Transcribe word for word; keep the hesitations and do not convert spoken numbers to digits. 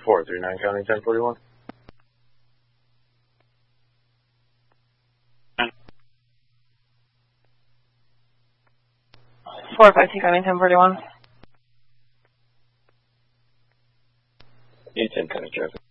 four three nine County ten forty-one. four five two County ten forty-one. E ten County traffic.